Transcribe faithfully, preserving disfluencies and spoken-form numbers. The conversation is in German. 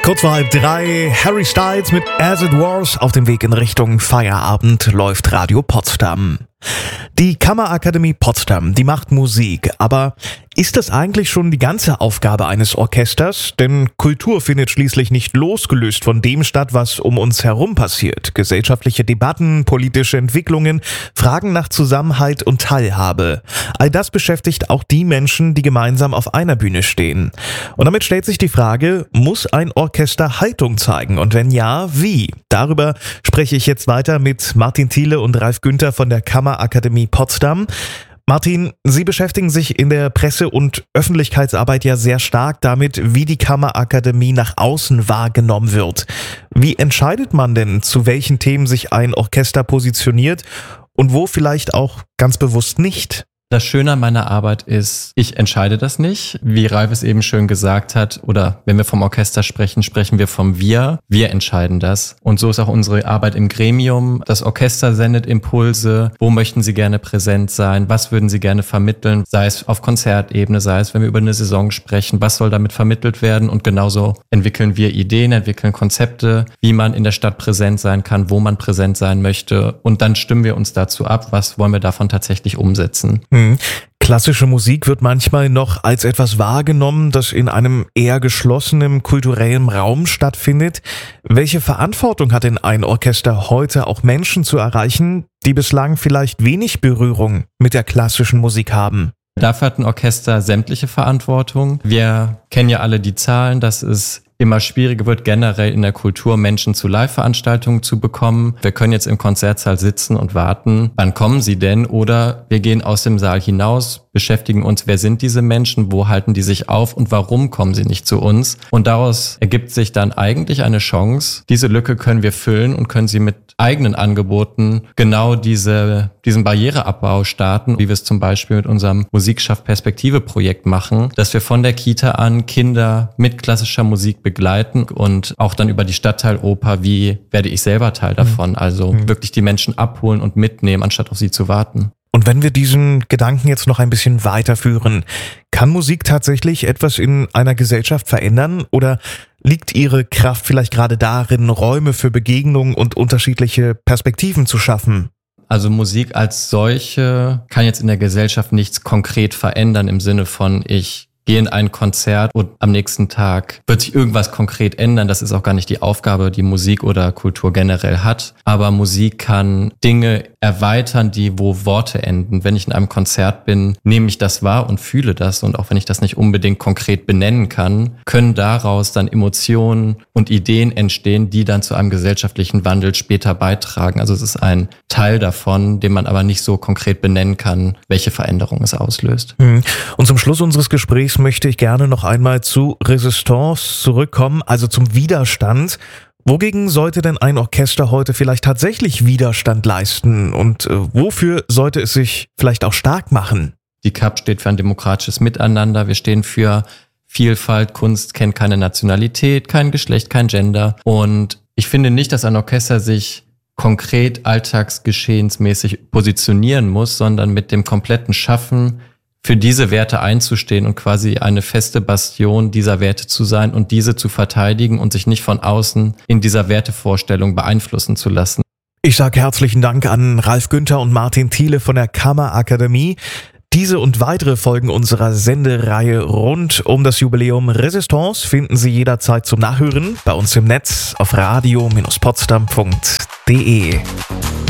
Kurz vor halb drei, Harry Styles mit As It Was. Auf dem Weg in Richtung Feierabend läuft Radio Potsdam. Die Kammerakademie Potsdam, die macht Musik, aber ist das eigentlich schon die ganze Aufgabe eines Orchesters? Denn Kultur findet schließlich nicht losgelöst von dem statt, was um uns herum passiert. Gesellschaftliche Debatten, politische Entwicklungen, Fragen nach Zusammenhalt und Teilhabe. All das beschäftigt auch die Menschen, die gemeinsam auf einer Bühne stehen. Und damit stellt sich die Frage, muss ein Orchester Haltung zeigen? Und wenn ja, wie? Darüber spreche ich jetzt weiter mit Martin Thiele und Ralf Günther von der Kammerakademie Potsdam. Martin, Sie beschäftigen sich in der Presse- und Öffentlichkeitsarbeit ja sehr stark damit, wie die Kammerakademie nach außen wahrgenommen wird. Wie entscheidet man denn, zu welchen Themen sich ein Orchester positioniert und wo vielleicht auch ganz bewusst nicht? Das Schöne an meiner Arbeit ist, ich entscheide das nicht. Wie Ralf es eben schön gesagt hat, oder wenn wir vom Orchester sprechen, sprechen wir vom Wir. Wir entscheiden das. Und so ist auch unsere Arbeit im Gremium. Das Orchester sendet Impulse. Wo möchten Sie gerne präsent sein? Was würden Sie gerne vermitteln? Sei es auf Konzertebene, sei es, wenn wir über eine Saison sprechen. Was soll damit vermittelt werden? Und genauso entwickeln wir Ideen, entwickeln Konzepte, wie man in der Stadt präsent sein kann, wo man präsent sein möchte. Und dann stimmen wir uns dazu ab, was wollen wir davon tatsächlich umsetzen. Klassische Musik wird manchmal noch als etwas wahrgenommen, das in einem eher geschlossenen kulturellen Raum stattfindet. Welche Verantwortung hat denn ein Orchester heute, auch Menschen zu erreichen, die bislang vielleicht wenig Berührung mit der klassischen Musik haben? Dafür hat ein Orchester sämtliche Verantwortung. Wir kennen ja alle die Zahlen, dass es immer schwieriger wird, generell in der Kultur Menschen zu Live-Veranstaltungen zu bekommen. Wir können jetzt im Konzertsaal sitzen und warten, wann kommen sie denn? Oder wir gehen aus dem Saal hinaus, beschäftigen uns, wer sind diese Menschen, wo halten die sich auf und warum kommen sie nicht zu uns? Und daraus ergibt sich dann eigentlich eine Chance. Diese Lücke können wir füllen und können sie mit eigenen Angeboten genau diese, diesen Barriereabbau starten, wie wir es zum Beispiel mit unserem Musikschaff-Perspektive-Projekt machen, dass wir von der Kita an Kinder mit klassischer Musik begleiten und auch dann über die Stadtteiloper, wie werde ich selber Teil davon, also mhm. wirklich die Menschen abholen und mitnehmen, anstatt auf sie zu warten. Und wenn wir diesen Gedanken jetzt noch ein bisschen weiterführen, kann Musik tatsächlich etwas in einer Gesellschaft verändern oder liegt ihre Kraft vielleicht gerade darin, Räume für Begegnungen und unterschiedliche Perspektiven zu schaffen? Also Musik als solche kann jetzt in der Gesellschaft nichts konkret verändern im Sinne von ich gehe in ein Konzert und am nächsten Tag wird sich irgendwas konkret ändern. Das ist auch gar nicht die Aufgabe, die Musik oder Kultur generell hat. Aber Musik kann Dinge erweitern, die wo Worte enden. Wenn ich in einem Konzert bin, nehme ich das wahr und fühle das. Und auch wenn ich das nicht unbedingt konkret benennen kann, können daraus dann Emotionen und Ideen entstehen, die dann zu einem gesellschaftlichen Wandel später beitragen. Also es ist ein Teil davon, den man aber nicht so konkret benennen kann, welche Veränderung es auslöst. Und zum Schluss unseres Gesprächs möchte ich gerne noch einmal zu Resistance zurückkommen, also zum Widerstand. Wogegen sollte denn ein Orchester heute vielleicht tatsächlich Widerstand leisten und äh, wofür sollte es sich vielleicht auch stark machen? Die K A P steht für ein demokratisches Miteinander. Wir stehen für Vielfalt. Kunst kennt keine Nationalität, kein Geschlecht, kein Gender. Und ich finde nicht, dass ein Orchester sich konkret alltagsgeschehensmäßig positionieren muss, sondern mit dem kompletten Schaffen für diese Werte einzustehen und quasi eine feste Bastion dieser Werte zu sein und diese zu verteidigen und sich nicht von außen in dieser Wertevorstellung beeinflussen zu lassen. Ich sage herzlichen Dank an Ralf Günther und Martin Thiele von der Kammerakademie. Diese und weitere Folgen unserer Sendereihe rund um das Jubiläum Resistance finden Sie jederzeit zum Nachhören bei uns im Netz auf radio Bindestrich potsdam punkt de.